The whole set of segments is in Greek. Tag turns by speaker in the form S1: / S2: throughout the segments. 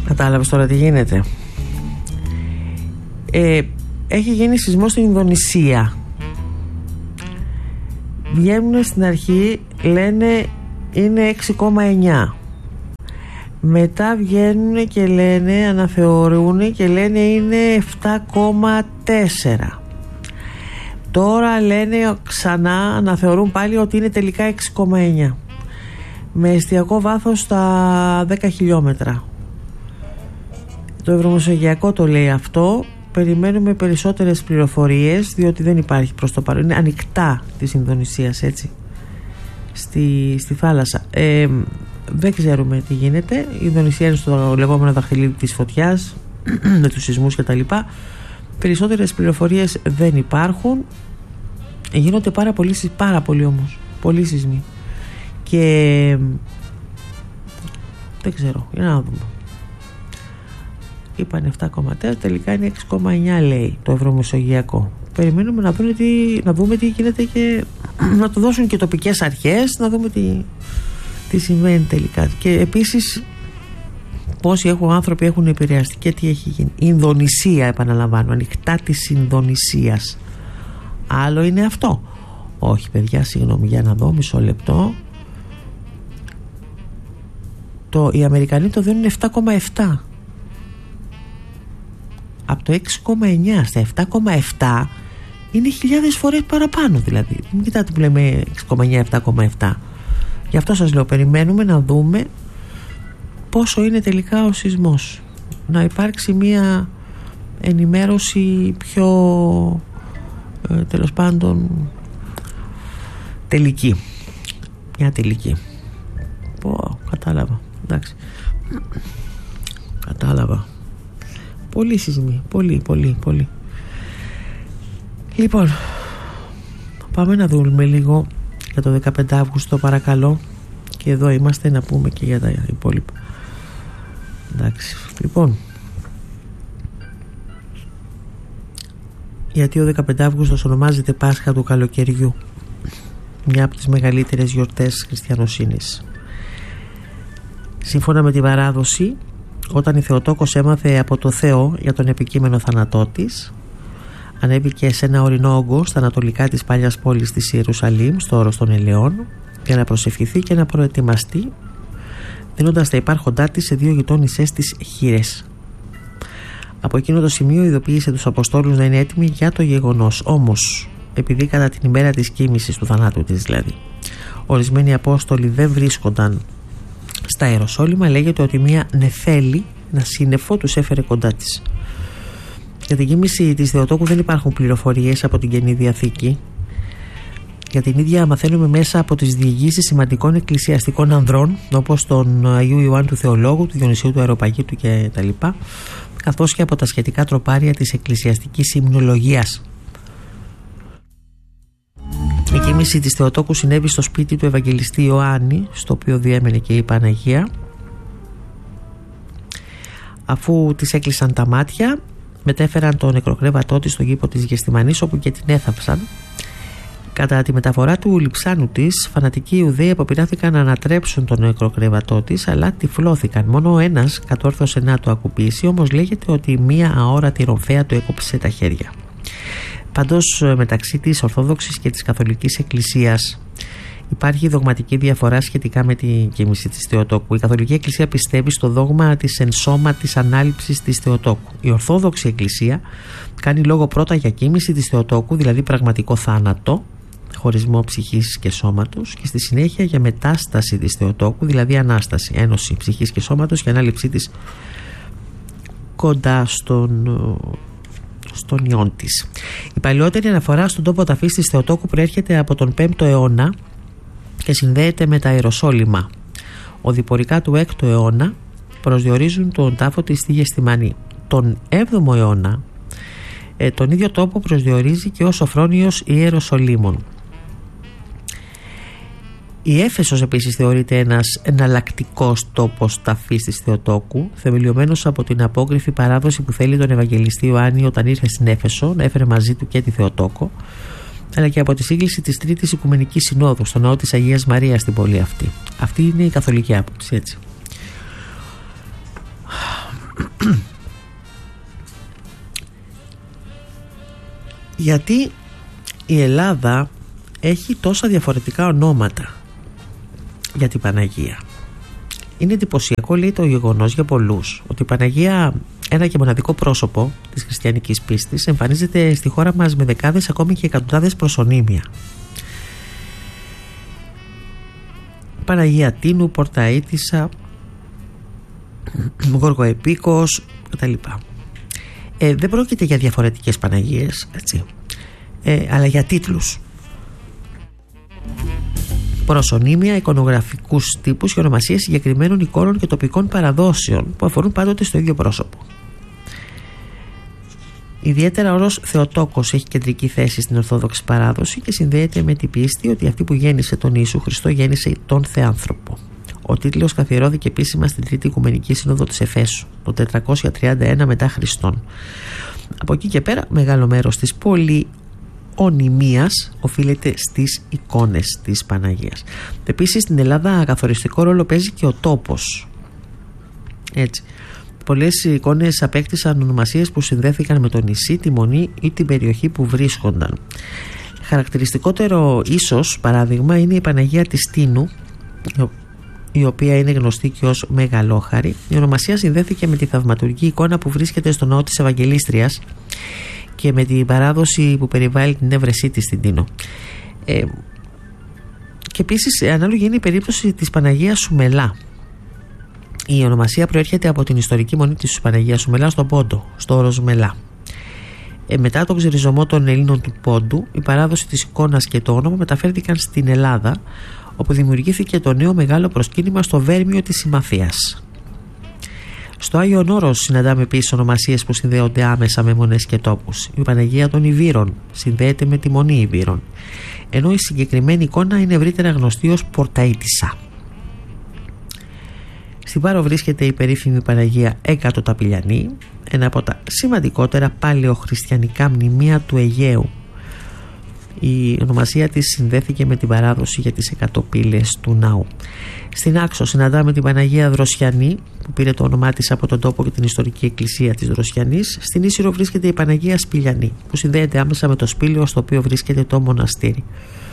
S1: Κατάλαβες τώρα τι γίνεται. Έχει γίνει σεισμό στην Ινδονησία. Βγαίνουν στην αρχή, λένε είναι 6,9. Μετά βγαίνουν και λένε, αναθεωρούν και λένε είναι 7,4. Τώρα λένε ξανά, αναθεωρούν πάλι ότι είναι τελικά 6,9. Με εστιακό βάθος στα 10 χιλιόμετρα. Το Ευρωμεσογειακό το λέει αυτό. Περιμένουμε περισσότερες πληροφορίες, διότι δεν υπάρχει προς το παρόν. Είναι ανοιχτά της Ινδονησίας, έτσι, στη θάλασσα. Δεν ξέρουμε τι γίνεται. Η Ινδονησία είναι στο λεγόμενο δαχτυλίδι της φωτιάς με τους σεισμούς κτλ. Περισσότερες πληροφορίες δεν υπάρχουν. Γίνονται πάρα πολύ όμως. Πολλοί σεισμοί. Και δεν ξέρω, για να δούμε. Είπαν 7,4, τελικά είναι 6,9 λέει το Ευρωμεσογειακό. Περιμένουμε να δούμε τι γίνεται και να το δώσουν και τοπικές αρχές, να δούμε τι συμβαίνει τελικά. Και επίσης πόσοι άνθρωποι έχουν επηρεαστεί και τι έχει γίνει. Η Ινδονησία, επαναλαμβάνω, ανοιχτά της Ινδονησίας. Άλλο είναι αυτό. Όχι παιδιά, συγγνώμη, για να δω, μισό λεπτό. Οι Αμερικανοί το δίνουν 7,7. Από το 6,9 στα 7,7 είναι χιλιάδες φορές παραπάνω δηλαδή. Μην κοιτάτε που λέμε 6,9, 7,7. Γι' αυτό σας λέω, περιμένουμε να δούμε πόσο είναι τελικά ο σεισμός. Να υπάρξει μια ενημέρωση πιο τέλος πάντων τελική. Μια τελική. Κατάλαβα. Εντάξει. Κατάλαβα. Πολύ σεισμοί. Πολύ. Λοιπόν, πάμε να δούμε λίγο για το 15 Αύγουστο παρακαλώ. Και εδώ είμαστε να πούμε και για τα υπόλοιπα. Εντάξει. Λοιπόν, γιατί ο 15 Αύγουστος ονομάζεται Πάσχα του καλοκαιριού, μια από τις μεγαλύτερες γιορτές χριστιανοσύνης. Σύμφωνα με τη παράδοση, όταν η Θεοτόκος έμαθε από το Θεό για τον επικείμενο θάνατό της, ανέβηκε σε ένα ορεινό όγκο στα ανατολικά της παλιάς πόλης της Ιερουσαλήμ, στο όρος των Ελαιών, για να προσευχηθεί και να προετοιμαστεί, δίνοντας τα υπάρχοντά της σε 2 γειτόνισσές της χήρες. Από εκείνο το σημείο ειδοποίησε τους Αποστόλους να είναι έτοιμοι για το γεγονός. Όμως, επειδή κατά την ημέρα της κοίμησης του θανάτου της δηλαδή, ορισμένοι Απόστολοι δεν βρίσκονταν στα Ιεροσόλυμα, λέγεται ότι μια νεφέλη, ένα σύννεφο, τους έφερε κοντά της. Για την κοίμηση της Θεοτόκου δεν υπάρχουν πληροφορίες από την Καινή Διαθήκη. Για την ίδια μαθαίνουμε μέσα από τις διηγήσεις σημαντικών εκκλησιαστικών ανδρών, όπως τον Αγίου Ιωάννου του Θεολόγου, του Διονυσίου του Αεροπαγίτου κτλ., καθώς και από τα σχετικά τροπάρια της εκκλησιαστικής υμνολογίας. Η κοίμηση της Θεοτόκου συνέβη στο σπίτι του Ευαγγελιστή Ιωάννη, στο οποίο διέμενε και η Παναγία. Αφού της έκλεισαν τα μάτια, μετέφεραν το νεκροκρέβατό της στο γήπο της Γεστημανής, όπου και την έθαψαν. Κατά τη μεταφορά του λειψάνου της, φανατικοί Ιουδαίοι αποπειράθηκαν να ανατρέψουν το νεκροκρέβατό της, αλλά τυφλώθηκαν. Μόνο ένας κατόρθωσε να το ακουπήσει, όμως λέγεται ότι μία αόρατη ρομφαία του έκοψε τα χέρια. Πάντως, μεταξύ της Ορθόδοξης και της Καθολικής Εκκλησίας υπάρχει δογματική διαφορά σχετικά με τη κοίμηση της Θεοτόκου. Η Καθολική Εκκλησία πιστεύει στο δόγμα της ενσώματης ανάληψης της Θεοτόκου. Η Ορθόδοξη Εκκλησία κάνει λόγο πρώτα για κοίμηση της Θεοτόκου, δηλαδή πραγματικό θάνατο, χωρισμό ψυχής και σώματος, και στη συνέχεια για μετάσταση της Θεοτόκου, δηλαδή ανάσταση, ένωση ψυχής και σώματος και ανάληψή της κοντά στον ιόν της. Η παλαιότερη αναφορά στον τόπο ταφής της Θεοτόκου προέρχεται από τον 5ο αιώνα και συνδέεται με τα Ιεροσόλυμα. Οδηπορικά του 6ου αιώνα προσδιορίζουν τον τάφο της στη Γεστημανή. Τον 7ο αιώνα τον ίδιο τόπο προσδιορίζει και ο Σοφρόνιος Ιεροσολύμων. Η Έφεσος επίσης θεωρείται ένας εναλλακτικός τόπος ταφής της Θεοτόκου, θεμελιωμένος από την απόκριφη παράδοση που θέλει τον Ευαγγελιστή Ιωάννη όταν ήρθε στην Έφεσο να έφερε μαζί του και τη Θεοτόκο, αλλά και από τη σύγκληση της Τρίτης Οικουμενικής Συνόδου στο ναό της Αγίας Μαρίας στην πόλη αυτή. Αυτή είναι η καθολική άποψη, έτσι. Γιατί η Ελλάδα έχει τόσα διαφορετικά ονόματα για την Παναγία? Είναι εντυπωσιακό, λέει, το γεγονός για πολλούς ότι η Παναγία, ένα και μοναδικό πρόσωπο της χριστιανικής πίστης, εμφανίζεται στη χώρα μας με δεκάδες, ακόμη και εκατοντάδες προσωνύμια. Παναγία Τίνου, Πορταΐτισσα, Γοργοεπίκος κτλ. Δεν πρόκειται για διαφορετικές Παναγίες, έτσι, αλλά για τίτλους, προσωνύμια, εικονογραφικούς τύπους και ονομασίες συγκεκριμένων εικόνων και τοπικών παραδόσεων που αφορούν πάντοτε στο ίδιο πρόσωπο. Ιδιαίτερα ο όρος Θεοτόκος έχει κεντρική θέση στην Ορθόδοξη παράδοση και συνδέεται με την πίστη ότι αυτή που γέννησε τον Ιησού Χριστό γέννησε τον Θεάνθρωπο. Ο τίτλος καθιερώθηκε επίσημα στην Τρίτη Οικουμενική Σύνοδο της Εφέσου το 431 μετά Χριστόν. Από εκεί και πέρα μεγάλο μέρος της πολυονυμίας οφείλεται στις εικόνες της Παναγίας. Επίσης στην Ελλάδα καθοριστικό ρόλο παίζει και ο τόπος. Έτσι. Πολλές εικόνες απέκτησαν ονομασίες που συνδέθηκαν με το νησί, τη μονή ή την περιοχή που βρίσκονταν. Χαρακτηριστικότερο ίσως παράδειγμα είναι η Παναγία της Τίνου, η οποία είναι γνωστή και ως Μεγαλόχαρη. Η ονομασία συνδέθηκε με τη θαυματουργική εικόνα που βρίσκεται στο ναό της Ευαγγελίστριας και με την παράδοση που περιβάλλει την έβρεσή της στην Τίνο. Και επίσης ανάλογη είναι η περίπτωση της Παναγίας Σουμελά. Η ονομασία προέρχεται από την ιστορική μονή της Παναγίας Σουμελά στον Πόντο, στο όρος Μελά. Μετά τον ξεριζωμό των Ελλήνων του Πόντου, η παράδοση της εικόνας και το όνομα μεταφέρθηκαν στην Ελλάδα, όπου δημιουργήθηκε το νέο μεγάλο προσκύνημα στο Βέρμιο της Συμμαθίας. Στο Άγιον Όρος συναντάμε επίσης ονομασίες που συνδέονται άμεσα με μονές και τόπους. Η Παναγία των Ιβύρων συνδέεται με τη Μονή Ιβύρων, ενώ η συγκεκριμένη εικόνα είναι ευρύτερα γνωστή ως Πορταΐτισσα. Στην Πάρο βρίσκεται η περίφημη Παναγία Εκατοταπηλιανή, ένα από τα σημαντικότερα παλαιοχριστιανικά μνημεία του Αιγαίου. Η ονομασία της συνδέθηκε με την παράδοση για τις 100 πύλες του ναού. Στην Άξο συναντάμε την Παναγία Δροσιανή, που πήρε το όνομά της από τον τόπο και την ιστορική εκκλησία της Δροσιανής. Στην Ίσυρο βρίσκεται η Παναγία Σπηλιανή, που συνδέεται άμεσα με το σπήλαιο στο οποίο βρίσκεται το μοναστήρι.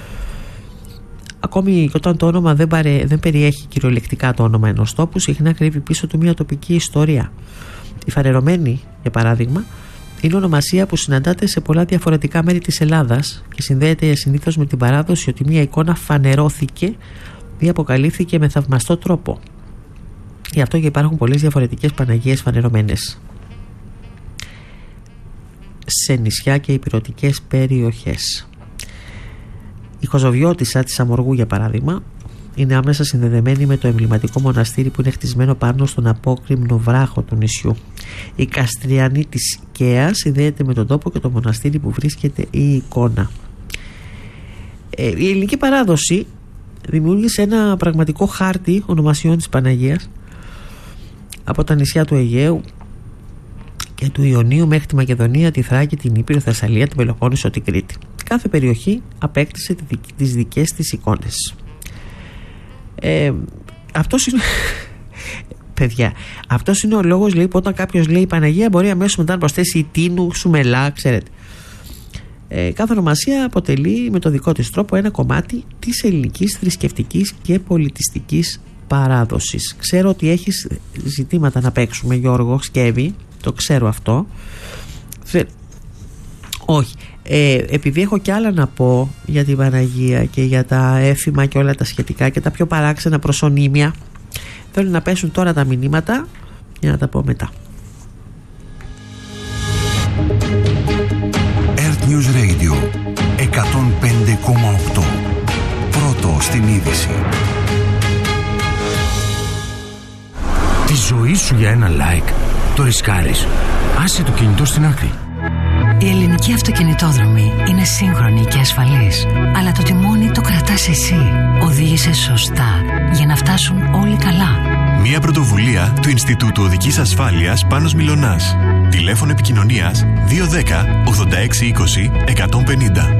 S1: Ακόμη και όταν το όνομα δεν περιέχει κυριολεκτικά το όνομα ενός τόπου, συχνά κρύβει πίσω του μια τοπική ιστορία. Η Φανερωμένη, για παράδειγμα, είναι ονομασία που συναντάται σε πολλά διαφορετικά μέρη της Ελλάδας και συνδέεται συνήθως με την παράδοση ότι μια εικόνα φανερώθηκε ή αποκαλύφθηκε με θαυμαστό τρόπο. Γι' αυτό και υπάρχουν πολλές διαφορετικές Παναγίες φανερωμένες σε νησιά και ηπειρωτικές περιοχές. Η Κοζοβιώτισσα της Αμοργού, για παράδειγμα, είναι άμεσα συνδεδεμένη με το εμβληματικό μοναστήρι που είναι χτισμένο πάνω στον απόκρημνο βράχο του νησιού. Η Καστριανή της Καίας συνδέεται με τον τόπο και το μοναστήρι που βρίσκεται η εικόνα. Η ελληνική παράδοση δημιούργησε ένα πραγματικό χάρτη ονομασιών της Παναγίας από τα νησιά του Αιγαίου και του Ιωνίου μέχρι τη Μακεδονία, τη Θράκη, την Ήπειρο, Θεσσαλία, την Πελοπόννησο, την Κρήτη. Κάθε περιοχή απέκτησε τις δικές της εικόνες. Αυτός είναι παιδιά, αυτός είναι ο λόγος, λέει, που όταν κάποιος λέει Παναγία μπορεί αμέσως μετά να προσθέσει η Τίνου, Σουμελά, ξέρετε. Κάθε ονομασία αποτελεί με το δικό της τρόπο ένα κομμάτι της ελληνικής θρησκευτικής και πολιτιστικής παράδοσης. Ξέρω ότι έχεις ζητήματα να παίξουμε, Γιώργο Σκεύη, το ξέρω αυτό. Όχι. Επειδή έχω κι άλλα να πω για την Παναγία και για τα έθιμα και όλα τα σχετικά και τα πιο παράξενα προσωνύμια, θέλω να πέσουν τώρα τα μηνύματα για να τα πω μετά.
S2: Earth News Radio 105,8. Πρώτο στην είδηση.
S3: Τη ζωή σου για ένα like το ρισκάρεις. Άσε το κινητό στην άκρη.
S4: Η ελληνική αυτοκινητόδρομη είναι σύγχρονη και ασφαλής, αλλά το τιμόνι το κρατάς εσύ. Οδήγησε σωστά για να φτάσουν όλοι καλά.
S5: Μια πρωτοβουλία του Ινστιτούτου Οδικής Ασφάλειας Πάνος Μιλωνάς. Τηλέφωνο επικοινωνίας 210 86 20 150.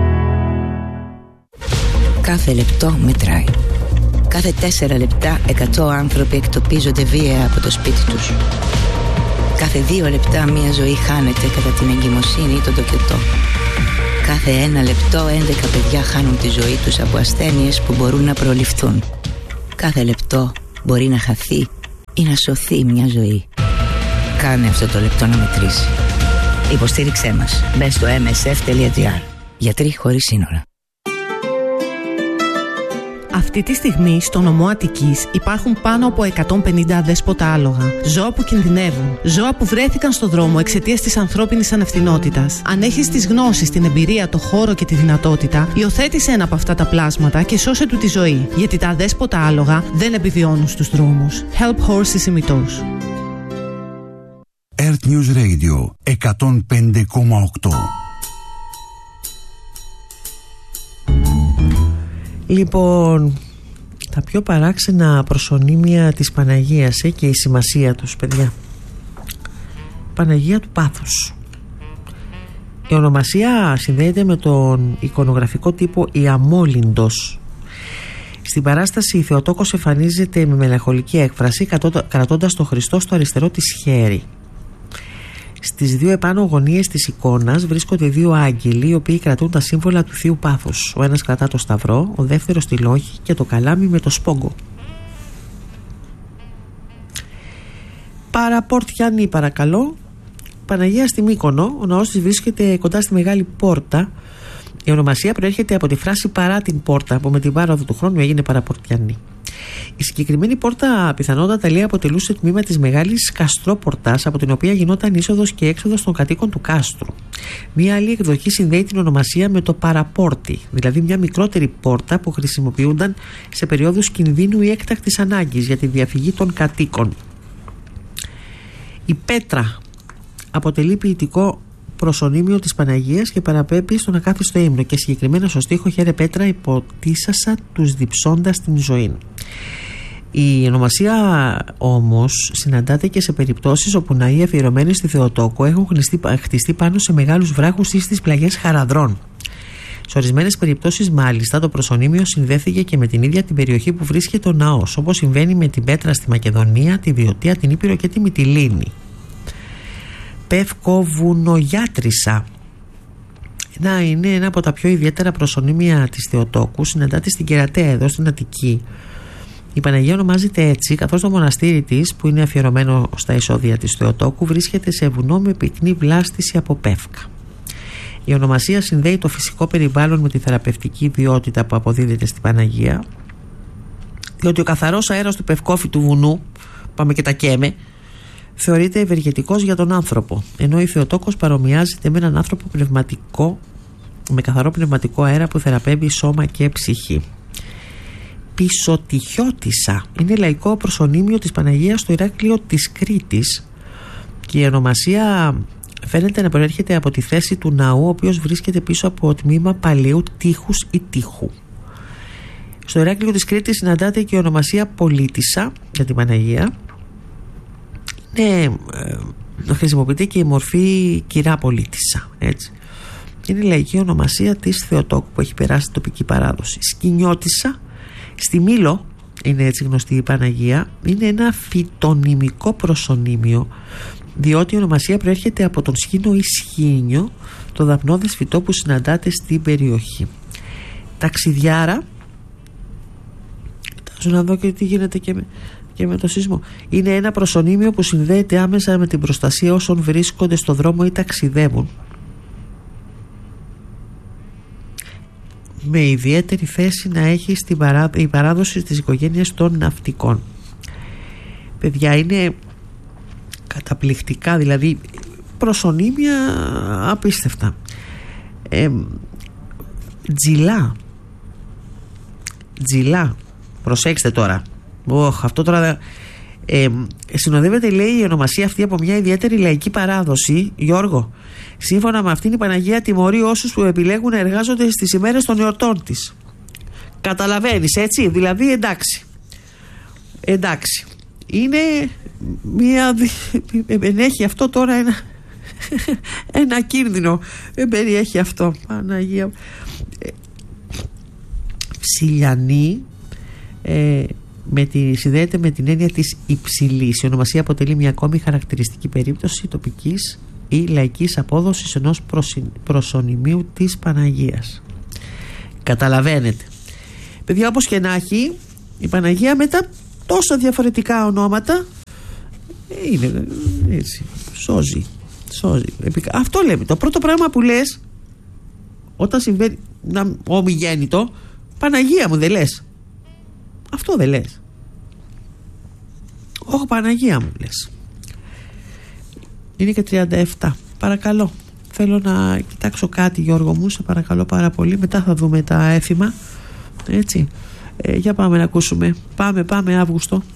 S6: Κάθε λεπτό μετράει. Κάθε 4 λεπτά 100 άνθρωποι εκτοπίζονται βία από το σπίτι τους. Κάθε 2 λεπτά μια ζωή χάνεται κατά την εγκυμοσύνη ή τον τοκετό. Κάθε 1 λεπτό 11 παιδιά χάνουν τη ζωή τους από ασθένειες που μπορούν να προληφθούν. Κάθε λεπτό μπορεί να χαθεί ή να σωθεί μια ζωή. Κάνε αυτό το λεπτό να μετρήσει. Υποστήριξέ μας. Μπες στο msf.gr. Γιατροί χωρίς σύνορα.
S7: Αυτή τη στιγμή στο νομό Αττικής υπάρχουν πάνω από 150 αδέσποτα άλογα. Ζώα που κινδυνεύουν. Ζώα που βρέθηκαν στο δρόμο εξαιτίας της ανθρώπινης ανευθυνότητας. Αν έχεις τις γνώσεις, την εμπειρία, το χώρο και τη δυνατότητα, υιοθέτησε ένα από αυτά τα πλάσματα και σώσε του τη ζωή. Γιατί τα αδέσποτα άλογα δεν επιβιώνουν στους δρόμους. Help Horses Ημιτός.
S2: Earth News Radio 105,8.
S1: Λοιπόν, τα πιο παράξενα προσωνύμια της Παναγίας και η σημασία τους, παιδιά. Παναγία του Πάθους. Η ονομασία συνδέεται με τον εικονογραφικό τύπο Ιαμόλυντος. Στην παράσταση η Θεοτόκος εμφανίζεται με μελαγχολική έκφραση κρατώντας τον Χριστό στο αριστερό της χέρι. Στις 2 επάνω γωνίες της εικόνας βρίσκονται 2 άγγελοι οι οποίοι κρατούν τα σύμβολα του Θείου Πάθους. Ο ένας κρατά το σταυρό, ο δεύτερος τη λόχη και το καλάμι με το σπόγκο. Παραπορτιανή, παρακαλώ. Παναγία στη Μύκονο, ο ναός της βρίσκεται κοντά στη Μεγάλη Πόρτα. Η ονομασία προέρχεται από τη φράση παρά την πόρτα που με την πάροδο του χρόνου έγινε Παραπορτιανή. Η συγκεκριμένη πόρτα πιθανότατα λέει αποτελούσε τμήμα της μεγάλης καστρόπορτας από την οποία γινόταν είσοδος και έξοδος των κατοίκων του κάστρου. Μία άλλη εκδοχή συνδέει την ονομασία με το παραπόρτι, δηλαδή μια μικρότερη πόρτα που χρησιμοποιούνταν σε περίοδους κινδύνου ή έκτακτης ανάγκης για τη διαφυγή των κατοίκων. Η πέτρα αποτελεί ποιητικό προσωνύμιο της Παναγίας και παραπέμπει στον ακάθιστο ύμνο και συγκεκριμένα στο στίχο «Χαίρε Πέτρα, υποτίσασα τους διψώντας την ζωή». Η ονομασία όμως συναντάται και σε περιπτώσεις όπου ναοί αφιερωμένοι στη Θεοτόκο έχουν χτιστεί πάνω σε μεγάλους βράχους ή στις πλαγιές χαραδρών. Σε ορισμένες περιπτώσεις μάλιστα το προσωνύμιο συνδέθηκε και με την ίδια την περιοχή που βρίσκεται ο ναός, όπως συμβαίνει με την Πέτρα στη Μακεδονία, τη Βιωτία, την Ήπειρο και τη Μυτιλήνη. Πευκοβουνογιάτρισα είναι ένα από τα πιο ιδιαίτερα προσωνύμια της Θεοτόκου. Συναντάται στην Κερατέα εδώ στην Αττική. Η Παναγία ονομάζεται έτσι καθώς το μοναστήρι της, που είναι αφιερωμένο στα εισόδια της Θεοτόκου, βρίσκεται σε βουνό με πυκνή βλάστηση από πεύκα. Η ονομασία συνδέει το φυσικό περιβάλλον με τη θεραπευτική ιδιότητα που αποδίδεται στην Παναγία, διότι ο καθαρός αέρας του πευκόφυτου βουνού, πάμε και τα καίμε, θεωρείται ευεργετικός για τον άνθρωπο, ενώ η Θεοτόκος παρομοιάζεται με έναν άνθρωπο πνευματικό, με καθαρό πνευματικό αέρα που θεραπεύει σώμα και ψυχή. Πισωτυχιώτισσα είναι λαϊκό προσωνύμιο της Παναγίας στο Ηράκλειο της Κρήτης και η ονομασία φαίνεται να προέρχεται από τη θέση του ναού, ο οποίος βρίσκεται πίσω από τμήμα παλαιού τείχους ή τείχου. Στο Ηράκλειο της Κρήτης συναντάται και η ονομασία Πολίτισσα για την Παναγία. Χρησιμοποιείται και η μορφή κυρά Πολίτισσα, έτσι. Είναι η λαϊκή ονομασία της Θεοτόκου που έχει περάσει στην τοπική παράδοση. Σκηνιώτισσα στη Μήλο είναι έτσι γνωστή η Παναγία. Είναι ένα φυτονυμικό προσωνύμιο, διότι η ονομασία προέρχεται από τον σκήνο ή σχήνιο, το δαπνώδες φυτό που συναντάται στην περιοχή. Ταξιδιάρα, κοιτάζω να δω και τι γίνεται και με το σεισμό. Είναι ένα προσωνύμιο που συνδέεται άμεσα με την προστασία όσων βρίσκονται στο δρόμο ή ταξιδεύουν, με ιδιαίτερη θέση να έχει η παράδοση της οικογένειας των ναυτικών. Παιδιά, είναι καταπληκτικά, δηλαδή προσωνύμια απίστευτα. Τζιλά, προσέξτε τώρα. Αυτό τώρα συνοδεύεται, λέει, η ονομασία αυτή από μια ιδιαίτερη λαϊκή παράδοση, Γιώργο. Σύμφωνα με αυτήν η Παναγία τιμωρεί όσους που επιλέγουν να εργάζονται στις ημέρες των εορτών της. Καταλαβαίνεις, έτσι, δηλαδή εντάξει είναι μια, ενέχει αυτό τώρα ένα κίνδυνο, περιέχει αυτό. Παναγία. Ψηλιανή, συνδέεται με την έννοια της υψηλής. Η ονομασία αποτελεί μια ακόμη χαρακτηριστική περίπτωση τοπικής ή λαϊκής απόδοσης ενός προσωνυμίου της Παναγίας. Καταλαβαίνετε, παιδιά, όπως και να έχει, η Παναγία με τα τόσα διαφορετικά ονόματα είναι έτσι, σώζει. Αυτό λέμε. Το πρώτο πράγμα που λες όταν συμβαίνει ομιγέννητο, Παναγία μου δεν λες? Αυτό δεν λες? Όχι, Παναγία μου λες. Είναι και 37. Παρακαλώ, θέλω να κοιτάξω κάτι, Γιώργο μου, σε παρακαλώ πάρα πολύ. Μετά θα δούμε τα έθιμα. Έτσι. Για πάμε να ακούσουμε. Πάμε Αύγουστο.